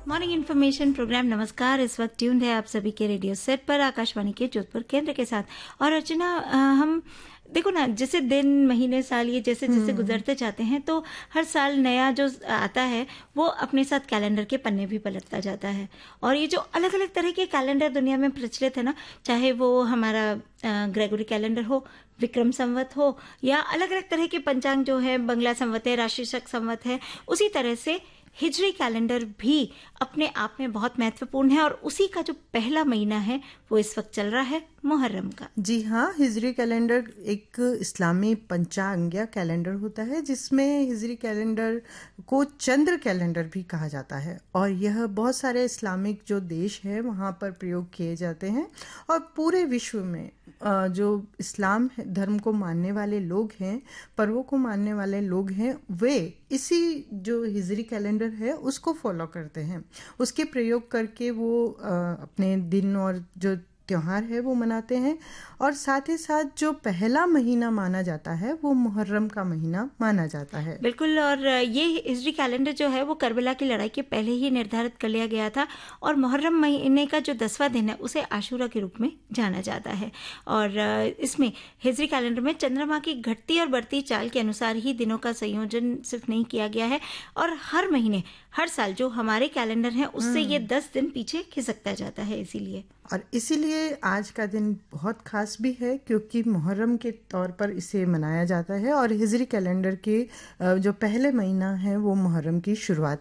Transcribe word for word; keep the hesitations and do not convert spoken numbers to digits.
Morning information programme नमस्कार इस वक्त ट्यून्ड है आप सभी के रेडियो सेट पर आकाशवाणी के जोधपुर केंद्र के साथ। और अर्चना, हम देखो ना, जैसे दिन महीने साल ये जैसे जैसे गुजरते जाते हैं तो हर साल नया जो आता है वो अपने साथ कैलेंडर के पन्ने भी पलटता जाता है। और ये जो अलग अलग तरह के कैलेंडर दुनिया में प्रचलित है ना, चाहे वो हमारा ग्रेगोरी कैलेंडर हो, विक्रम संवत हो, या अलग अलग तरह के पंचांग जो है, बंगला संवत है, राशिशक संवत है, उसी तरह से हिजरी कैलेंडर भी अपने आप में बहुत महत्वपूर्ण है। और उसी का जो पहला महीना है वो इस वक्त चल रहा है मुहर्रम का। जी हाँ, हिजरी कैलेंडर एक इस्लामी पंचांग या कैलेंडर होता है जिसमें हिजरी कैलेंडर को चंद्र कैलेंडर भी कहा जाता है। और यह बहुत सारे इस्लामिक जो देश है वहाँ पर प्रयोग किए जाते हैं। और पूरे विश्व में जो इस्लाम धर्म को मानने वाले लोग हैं, पर्वों को मानने वाले लोग हैं, वे इसी जो हिजरी कैलेंडर है उसको फॉलो करते हैं। उसके प्रयोग करके वो अपने दिन और जो त्योहार है वो मनाते हैं। और साथ ही साथ जो पहला महीना माना जाता है वो मुहर्रम का महीना माना जाता है। बिल्कुल। और ये हिजरी कैलेंडर जो है वो करबला की लड़ाई के पहले ही निर्धारित कर लिया गया था। और मुहर्रम महीने का जो दसवां दिन है उसे आशूरा के रूप में जाना जाता है। और इसमें हिजरी कैलेंडर में चंद्रमा की घटती और बढ़ती चाल के अनुसार ही दिनों का संयोजन सिर्फ नहीं किया गया है, और हर महीने हर साल जो हमारे कैलेंडर हैं उससे ये दस दिन पीछे खिसकता जाता है। इसीलिए और इसीलिए आज का दिन बहुत खास भी है क्योंकि मुहर्रम के तौर पर इसे मनाया जाता है। और हिजरी कैलेंडर के जो पहले महीना है वो मुहर्रम की शुरुआत